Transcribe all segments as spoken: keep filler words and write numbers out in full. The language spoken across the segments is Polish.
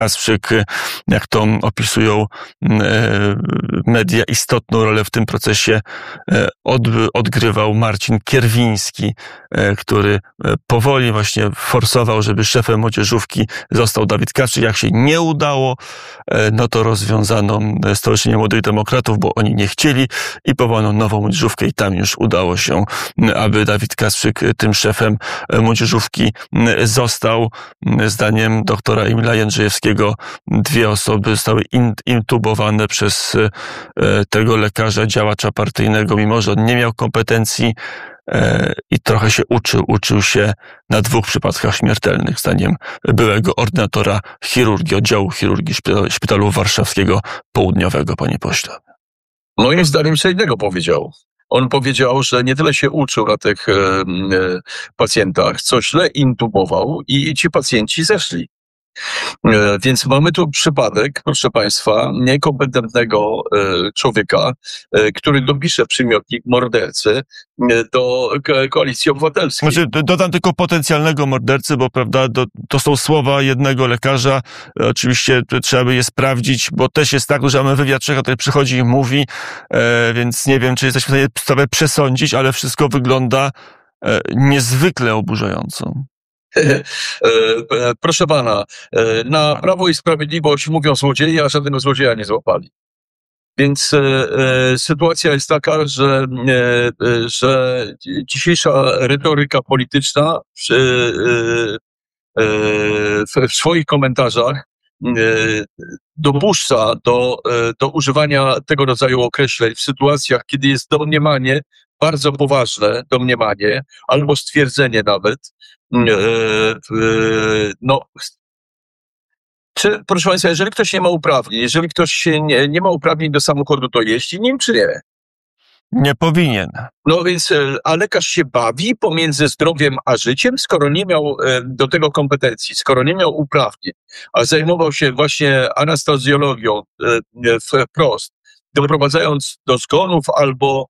Kasprzyk, jak to opisują media, istotną rolę w tym procesie od, odgrywał Marcin Kierwiński, który powoli właśnie forsował, żeby szefem młodzieżówki został Dawid Kasprzyk. Jak się nie udało, no to rozwiązano Stowarzyszenie Młodych Demokratów, bo oni nie chcieli i powołano nową młodzieżówkę i tam już udało się, aby Dawid Kasprzyk tym szefem młodzieżówki został. Zdaniem doktora Emila Jędrzejewskiego dwie osoby zostały intubowane przez tego lekarza, działacza partyjnego, mimo że on nie miał kompetencji i trochę się uczył. Uczył się na dwóch przypadkach śmiertelnych, zdaniem byłego ordynatora chirurgii, oddziału chirurgii Szpitalu Warszawskiego Południowego, panie pośle. Moim zdaniem co innego powiedział. On powiedział, że nie tyle się uczył na tych e, e, pacjentach, co źle intubował i ci pacjenci zeszli. E, więc mamy tu przypadek, proszę państwa, niekompetentnego e, człowieka, e, który dopisze przymiotnik mordercy e, do Ko- Koalicji Obywatelskiej. Znaczy, dodam tylko potencjalnego mordercy, bo prawda, to, to są słowa jednego lekarza. Oczywiście trzeba by je sprawdzić, bo też jest tak, że mamy wywiad Czecha, który przychodzi i mówi, e, więc nie wiem, czy jesteśmy w stanie sprawę przesądzić, ale wszystko wygląda e, niezwykle oburzająco. Proszę pana, na Prawo i Sprawiedliwość mówią złodzieje, a żadnego złodzieja nie złapali. Więc e, sytuacja jest taka, że, e, że dzisiejsza retoryka polityczna e, e, w, w swoich komentarzach e, dopuszcza do, e, do używania tego rodzaju określeń w sytuacjach, kiedy jest domniemanie, bardzo poważne domniemanie, albo stwierdzenie nawet, e, e, no, czy, proszę państwa, jeżeli ktoś nie ma uprawnień, jeżeli ktoś się nie, nie ma uprawnień do samochodu, to jeździ nim, czy nie? Nie powinien. No więc, a lekarz się bawi pomiędzy zdrowiem a życiem, skoro nie miał e, do tego kompetencji, skoro nie miał uprawnień, a zajmował się właśnie anestezjologią e, wprost, doprowadzając do zgonów albo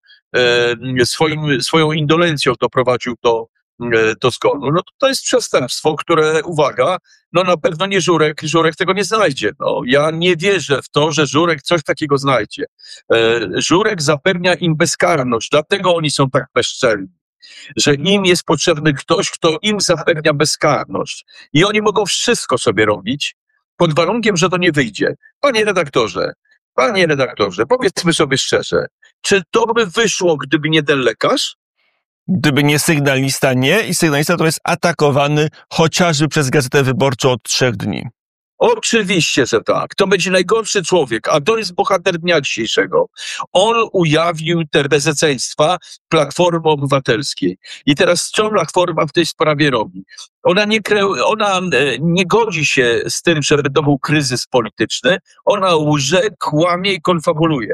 e, swoim, swoją indolencją doprowadził do, e, do zgonu. No to, to jest przestępstwo, które, uwaga, no na pewno nie Żurek, Żurek tego nie znajdzie. No, ja nie wierzę w to, że Żurek coś takiego znajdzie. E, Żurek zapewnia im bezkarność, dlatego oni są tak bezczelni, że im jest potrzebny ktoś, kto im zapewnia bezkarność. I oni mogą wszystko sobie robić, pod warunkiem, że to nie wyjdzie. Panie redaktorze, panie redaktorze, powiedzmy sobie szczerze, czy to by wyszło, gdyby nie ten lekarz? Gdyby nie sygnalista, nie. I sygnalista to jest atakowany chociażby przez Gazetę Wyborczą od trzech dni. Oczywiście, że tak. To będzie najgorszy człowiek, a to jest bohater dnia dzisiejszego. On ujawnił te bezeceństwa Platformy Obywatelskiej. I teraz co Platforma w tej sprawie robi? Ona nie, kre... Ona nie godzi się z tym, żeby to był kryzys polityczny. Ona łże, kłamie i konfabuluje.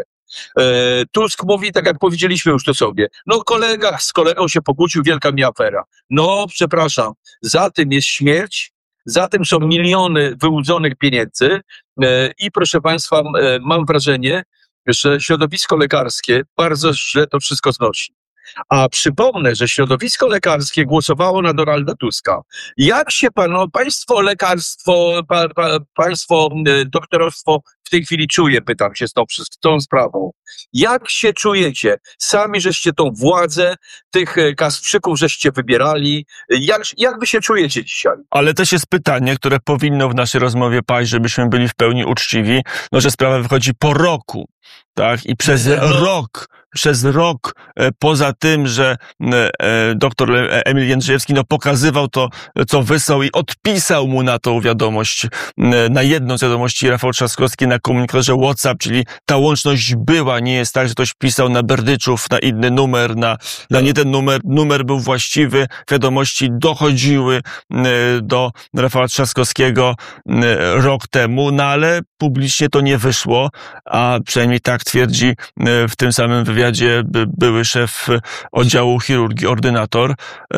E, Tusk mówi, tak jak powiedzieliśmy już to sobie, no kolega z kolegą się pokłócił, wielka mi afera. No, przepraszam, za tym jest śmierć, za tym są miliony wyłudzonych pieniędzy e, i proszę państwa, e, mam wrażenie, że środowisko lekarskie bardzo źle to wszystko znosi. A przypomnę, że środowisko lekarskie głosowało na Donalda Tuska. Jak się panu, państwo lekarstwo, pa, pa, państwo e, doktorostwo w tej chwili czuje, pytam się z tą, z tą sprawą. Jak się czujecie? Sami żeście tą władzę tych e, Kasprzyków żeście wybierali. Jak, jak wy się czujecie dzisiaj? Ale też jest pytanie, które powinno w naszej rozmowie paść, żebyśmy byli w pełni uczciwi, no że sprawa wychodzi po roku, tak? I przez No. rok, przez rok, e, poza tym, że e, doktor Emil Jędrzejewski no, pokazywał to, co wysłał i odpisał mu na tą wiadomość, e, na jedną z wiadomości Rafał Trzaskowski na komunikatorze WhatsApp, czyli ta łączność była, nie jest tak, że ktoś pisał na Berdyczów, na inny numer, na, na nie ten numer, numer był właściwy, wiadomości dochodziły e, do Rafała Trzaskowskiego e, rok temu, no ale publicznie to nie wyszło, a przynajmniej tak twierdzi w tym samym wywiadzie były szef oddziału chirurgii, ordynator,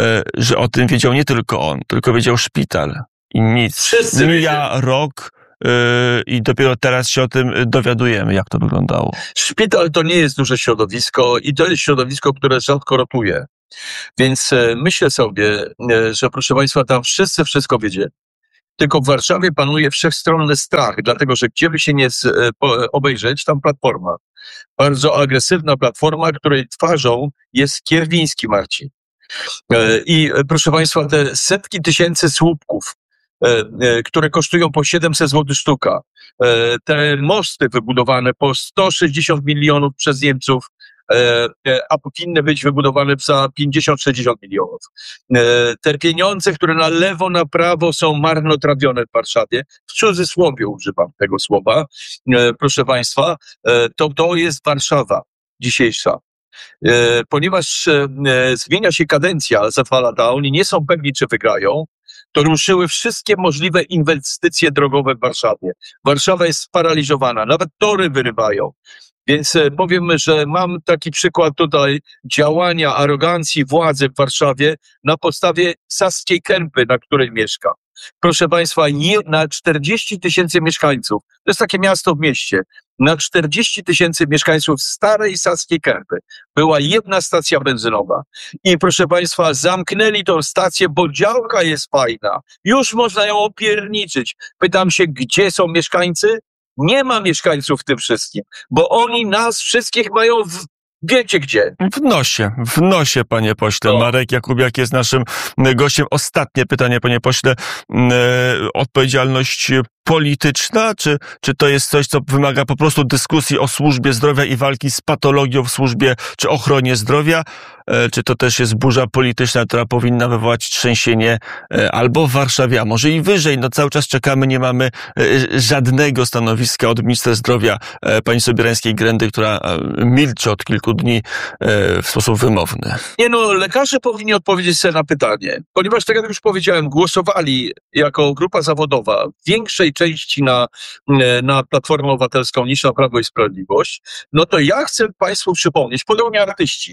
że o tym wiedział nie tylko on, tylko wiedział szpital i nic. Wszyscy Mija wiedzieli. rok i dopiero teraz się o tym dowiadujemy, jak to wyglądało. Szpital to nie jest duże środowisko i to jest środowisko, które rzadko rotuje. Więc e, myślę sobie, e, że proszę państwa, tam wszyscy wszystko wiedzieli. tylko w Warszawie panuje wszechstronny strach, dlatego że gdzie by się nie z, po, obejrzeć, tam platforma. Bardzo agresywna platforma, której twarzą jest Kierwiński Marcin. I proszę Państwa, te setki tysięcy słupków, które kosztują po siedemset złotych sztuka, te mosty wybudowane po sto sześćdziesiąt milionów przez Niemców, a powinny być wybudowane za pięćdziesiąt sześćdziesiąt milionów. Te pieniądze, które na lewo, na prawo są marnotrawione w Warszawie, w cudzysłowie używam tego słowa, proszę Państwa, to to jest Warszawa dzisiejsza. Ponieważ zmienia się kadencja za dwa lata, oni nie są pewni, czy wygrają, to ruszyły wszystkie możliwe inwestycje drogowe w Warszawie. Warszawa jest sparaliżowana, nawet tory wyrywają. Więc powiem, że mam taki przykład tutaj działania arogancji władzy w Warszawie na podstawie Saskiej Kępy, na której mieszka. Proszę Państwa, na czterdzieści tysięcy mieszkańców, to jest takie miasto w mieście, na czterdzieści tysięcy mieszkańców starej Saskiej Kępy była jedna stacja benzynowa. I proszę Państwa, zamknęli tą stację, bo działka jest fajna. Już można ją opierniczyć. Pytam się, gdzie są mieszkańcy? Nie ma mieszkańców w tym wszystkim, bo oni nas wszystkich mają w... Wiecie gdzie? W nosie, w nosie, panie pośle. No. Marek Jakubiak jest naszym gościem. Ostatnie pytanie, panie pośle. Odpowiedzialność polityczna, czy, czy to jest coś, co wymaga po prostu dyskusji o służbie zdrowia i walki z patologią w służbie czy ochronie zdrowia? Czy to też jest burza polityczna, która powinna wywołać trzęsienie albo w Warszawie, a może i wyżej? No cały czas czekamy, nie mamy żadnego stanowiska od ministra zdrowia pani Sobierańskiej-Grendy, która milczy od kilku dni w sposób wymowny. Nie no, lekarze powinni odpowiedzieć sobie na pytanie, ponieważ tak jak już powiedziałem, głosowali jako grupa zawodowa w większej części na, na Platformę Obywatelską niż na Prawo i Sprawiedliwość, no to ja chcę Państwu przypomnieć, podobnie artyści.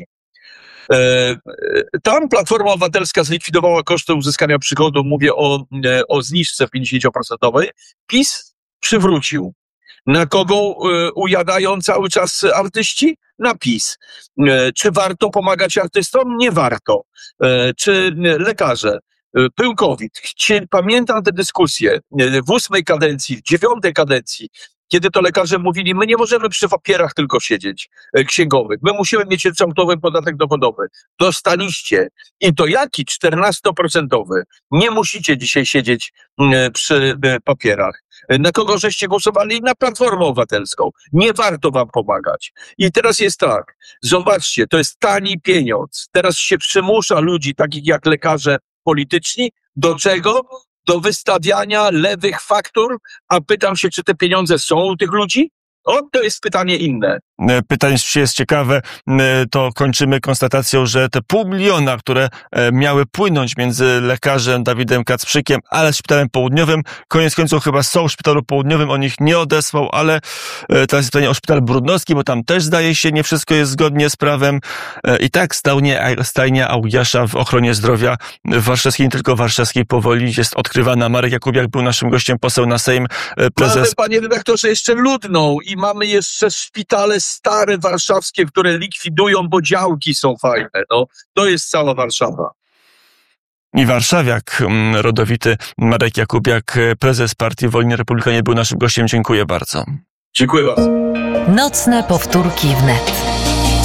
Tam Platforma Obywatelska zlikwidowała koszty uzyskania przychodu, mówię o, o zniżce pięćdziesięcioprocentowej. PiS przywrócił. Na kogo ujadają cały czas artyści? Na PiS. Czy warto pomagać artystom? Nie warto. Czy lekarze? Był COVID. Pamiętam te dyskusje w ósmej kadencji, w dziewiątej kadencji, kiedy to lekarze mówili, my nie możemy przy papierach tylko siedzieć księgowych, my musimy mieć ryczałtowy podatek dochodowy. Dostaliście. I to jaki? czternastoprocentowy. Nie musicie dzisiaj siedzieć przy papierach. Na kogo żeście głosowali? Na Platformę Obywatelską. Nie warto wam pomagać. I teraz jest tak. Zobaczcie, to jest tani pieniądz. Teraz się przymusza ludzi, takich jak lekarze polityczni, do czego? Do wystawiania lewych faktur, a pytam się, czy te pieniądze są u tych ludzi? O, to jest pytanie inne. Pytanie jest ciekawe, to kończymy konstatacją, że te pół miliona, które miały płynąć między lekarzem Dawidem Kacprzykiem, ale Szpitalem Południowym, koniec końców chyba są w Szpitalu Południowym, on ich nie odesłał, ale teraz jest pytanie o Szpital Brudnowski, bo tam też zdaje się nie wszystko jest zgodnie z prawem. I tak stajnia, stajnia Augiasza w ochronie zdrowia warszawskiej, nie tylko warszawskiej, powoli jest odkrywana. Marek Jakubiak był naszym gościem, poseł na Sejm, prezes... Mamy, panie redaktorze, jeszcze Ludną i mamy jeszcze szpitale stare warszawskie, które likwidują, bo działki są fajne. No, to jest cała Warszawa. I warszawiak rodowity Marek Jakubiak, prezes partii Wolni Republikanie, był naszym gościem. Dziękuję bardzo. Dziękuję bardzo. Nocne powtórki wnet.